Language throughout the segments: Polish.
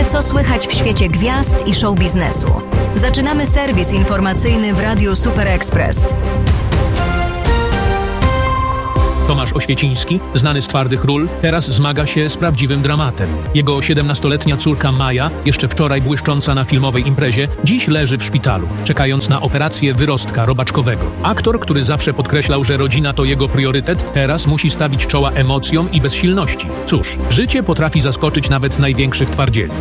Co słychać w świecie gwiazd i show biznesu? Zaczynamy serwis informacyjny w Radiu Super Express. Tomasz Oświeciński, znany z twardych ról, teraz zmaga się z prawdziwym dramatem. Jego 17-letnia córka Maja, jeszcze wczoraj błyszcząca na filmowej imprezie, dziś leży w szpitalu, czekając na operację wyrostka robaczkowego. Aktor, który zawsze podkreślał, że rodzina to jego priorytet, teraz musi stawić czoła emocjom i bezsilności. Cóż, życie potrafi zaskoczyć nawet największych twardzieli.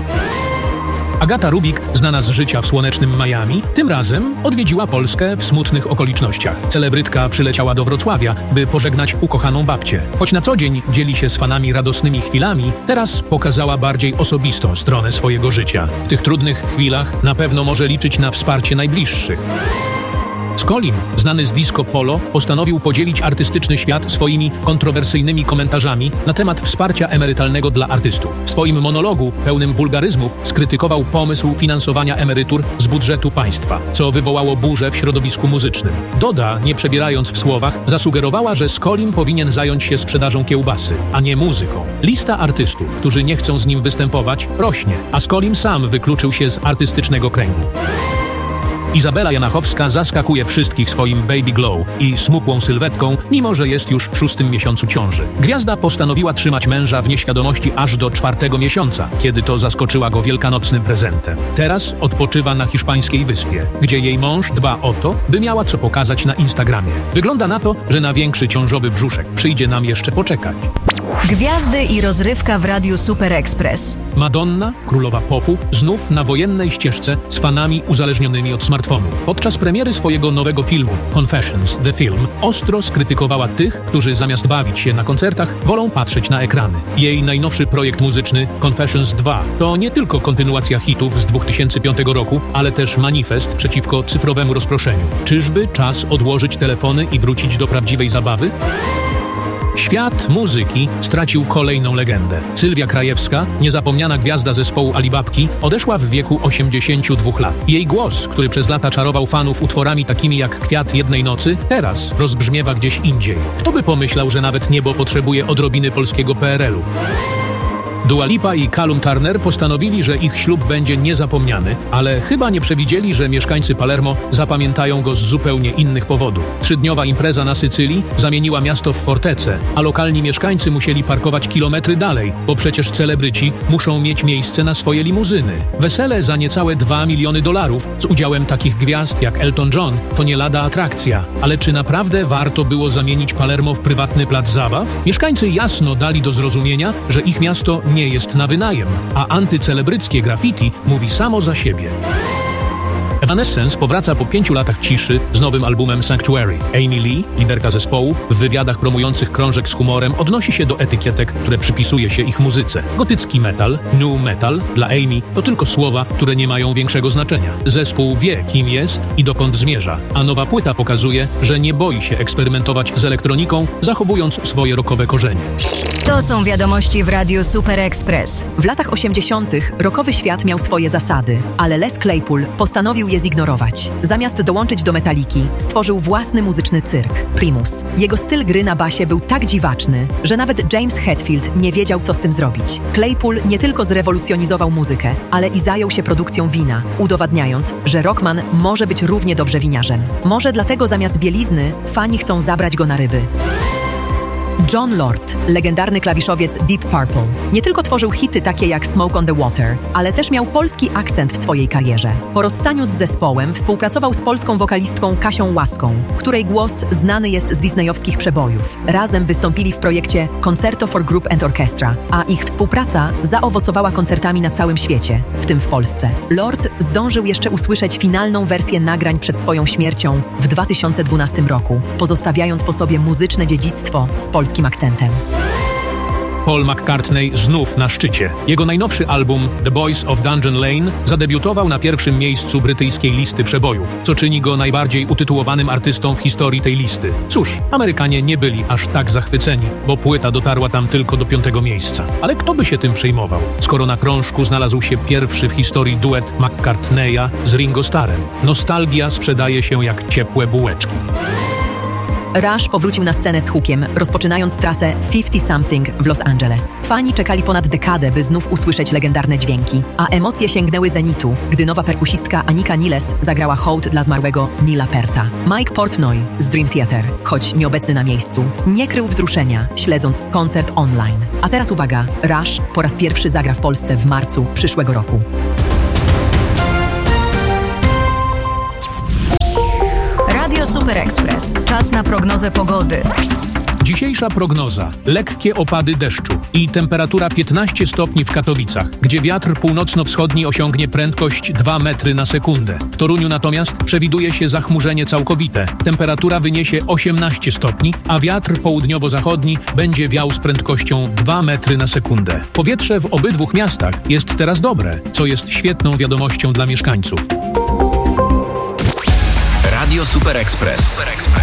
Agata Rubik, znana z życia w słonecznym Miami, tym razem odwiedziła Polskę w smutnych okolicznościach. Celebrytka przyleciała do Wrocławia, by pożegnać ukochaną babcię. Choć na co dzień dzieli się z fanami radosnymi chwilami, teraz pokazała bardziej osobistą stronę swojego życia. W tych trudnych chwilach na pewno może liczyć na wsparcie najbliższych. Skolim, znany z disco polo, postanowił podzielić artystyczny świat swoimi kontrowersyjnymi komentarzami na temat wsparcia emerytalnego dla artystów. W swoim monologu, pełnym wulgaryzmów, skrytykował pomysł finansowania emerytur z budżetu państwa, co wywołało burzę w środowisku muzycznym. Doda, nie przebierając w słowach, zasugerowała, że Skolim powinien zająć się sprzedażą kiełbasy, a nie muzyką. Lista artystów, którzy nie chcą z nim występować, rośnie, a Skolim sam wykluczył się z artystycznego kręgu. Izabela Janachowska zaskakuje wszystkich swoim baby glow i smukłą sylwetką, mimo że jest już w 6. miesiącu ciąży. Gwiazda postanowiła trzymać męża w nieświadomości aż do 4. miesiąca, kiedy to zaskoczyła go wielkanocnym prezentem. Teraz odpoczywa na hiszpańskiej wyspie, gdzie jej mąż dba o to, by miała co pokazać na Instagramie. Wygląda na to, że na większy ciążowy brzuszek przyjdzie nam jeszcze poczekać. Gwiazdy i rozrywka w Radiu Super Express. Madonna, królowa popu, znów na wojennej ścieżce z fanami uzależnionymi od smartfonów. Podczas premiery swojego nowego filmu Confessions, The Film, ostro skrytykowała tych, którzy zamiast bawić się na koncertach, wolą patrzeć na ekrany. Jej najnowszy projekt muzyczny Confessions 2 to nie tylko kontynuacja hitów z 2005 roku, ale też manifest przeciwko cyfrowemu rozproszeniu. Czyżby czas odłożyć telefony i wrócić do prawdziwej zabawy? Świat muzyki stracił kolejną legendę. Sylwia Krajewska, niezapomniana gwiazda zespołu Alibabki, odeszła w wieku 82 lat. Jej głos, który przez lata czarował fanów utworami takimi jak Kwiat jednej nocy, teraz rozbrzmiewa gdzieś indziej. Kto by pomyślał, że nawet niebo potrzebuje odrobiny polskiego PRL-u? Dua Lipa i Callum Turner postanowili, że ich ślub będzie niezapomniany, ale chyba nie przewidzieli, że mieszkańcy Palermo zapamiętają go z zupełnie innych powodów. 3-dniowa impreza na Sycylii zamieniła miasto w fortecę, a lokalni mieszkańcy musieli parkować kilometry dalej, bo przecież celebryci muszą mieć miejsce na swoje limuzyny. Wesele za niecałe $2 miliony z udziałem takich gwiazd jak Elton John to nie lada atrakcja. Ale czy naprawdę warto było zamienić Palermo w prywatny plac zabaw? Mieszkańcy jasno dali do zrozumienia, że ich miasto nie jest na wynajem, a antycelebryckie graffiti mówi samo za siebie. Evanescence powraca po 5 latach ciszy z nowym albumem Sanctuary. Amy Lee, liderka zespołu, w wywiadach promujących krążek z humorem odnosi się do etykietek, które przypisuje się ich muzyce. Gotycki metal, new metal dla Amy to tylko słowa, które nie mają większego znaczenia. Zespół wie, kim jest i dokąd zmierza, a nowa płyta pokazuje, że nie boi się eksperymentować z elektroniką, zachowując swoje rockowe korzenie. To są wiadomości w Radiu Super Express. W latach 80. rockowy świat miał swoje zasady, ale Les Claypool postanowił je zignorować. Zamiast dołączyć do Metaliki, stworzył własny muzyczny cyrk, Primus. Jego styl gry na basie był tak dziwaczny, że nawet James Hetfield nie wiedział, co z tym zrobić. Claypool nie tylko zrewolucjonizował muzykę, ale i zajął się produkcją wina, udowadniając, że rockman może być równie dobrze winiarzem. Może dlatego zamiast bielizny fani chcą zabrać go na ryby. Jon Lord, legendarny klawiszowiec Deep Purple, nie tylko tworzył hity takie jak Smoke on the Water, ale też miał polski akcent w swojej karierze. Po rozstaniu z zespołem współpracował z polską wokalistką Kasią Łaską, której głos znany jest z disneyowskich przebojów. Razem wystąpili w projekcie Concerto for Group and Orchestra, a ich współpraca zaowocowała koncertami na całym świecie, w tym w Polsce. Lord zdążył jeszcze usłyszeć finalną wersję nagrań przed swoją śmiercią w 2012 roku, pozostawiając po sobie muzyczne dziedzictwo z polskim akcentem. Paul McCartney znów na szczycie. Jego najnowszy album The Boys of Dungeon Lane zadebiutował na pierwszym miejscu brytyjskiej listy przebojów, co czyni go najbardziej utytułowanym artystą w historii tej listy. Cóż, Amerykanie nie byli aż tak zachwyceni, bo płyta dotarła tam tylko do 5. miejsca. Ale kto by się tym przejmował, skoro na krążku znalazł się pierwszy w historii duet McCartneya z Ringo Starrem. Nostalgia sprzedaje się jak ciepłe bułeczki. Rush powrócił na scenę z hookiem, rozpoczynając trasę 50 Something w Los Angeles. Fani czekali ponad dekadę, by znów usłyszeć legendarne dźwięki, a emocje sięgnęły zenitu, gdy nowa perkusistka Anika Niles zagrała hołd dla zmarłego Nila Perta. Mike Portnoy z Dream Theater, choć nieobecny na miejscu, nie krył wzruszenia, śledząc koncert online. A teraz uwaga, Rush po raz pierwszy zagra w Polsce w marcu przyszłego roku. Radio Super Express. Czas na prognozę pogody. Dzisiejsza prognoza. Lekkie opady deszczu i temperatura 15 stopni w Katowicach, gdzie wiatr północno-wschodni osiągnie prędkość 2 metry na sekundę. W Toruniu natomiast przewiduje się zachmurzenie całkowite. Temperatura wyniesie 18 stopni, a wiatr południowo-zachodni będzie wiał z prędkością 2 metry na sekundę. Powietrze w obydwu miastach jest teraz dobre, co jest świetną wiadomością dla mieszkańców. Radio Super Express.